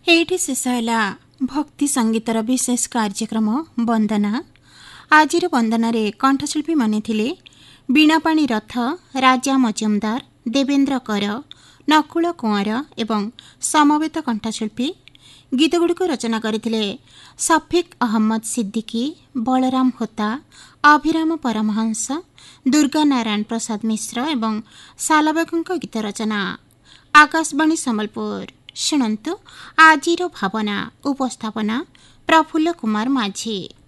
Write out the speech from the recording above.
ଏଇଠି ଶେଷ ହେଲା ଭକ୍ତି ସଙ୍ଗୀତର ବିଶେଷ କାର୍ଯ୍ୟକ୍ରମ ବନ୍ଦନା। ଆଜିର ବନ୍ଦନାରେ କଣ୍ଠଶିଳ୍ପୀମାନେ ଥିଲେ ବୀଣାପାଣି ରଥ, ରାଜା ମଜୁମଦାର, ଦେବେନ୍ଦ୍ର କର, ନକୁଳ କୁଅଁର ଏବଂ ସମବେତ କଣ୍ଠଶିଳ୍ପୀ। ଗୀତଗୁଡ଼ିକୁ ରଚନା କରିଥିଲେ ସଫିକ୍ ଅହମ୍ମଦ ସିଦ୍ଦିକୀ, ବଳରାମ ହୋତା, ଅଭିରାମ ପରମହଂସ, ଦୁର୍ଗା ନାରାୟଣ ପ୍ରସାଦ ମିଶ୍ର ଏବଂ ସାଲବାଗୁଙ୍କ ଗୀତ ରଚନା। ଆକାଶବାଣୀ ସମ୍ବଲପୁର। ଶୁଣନ୍ତୁ ଆଜିର ଭାବନା। ଉପସ୍ଥାପନା ପ୍ରଫୁଲ୍ଲ କୁମାର ମାଝୀ।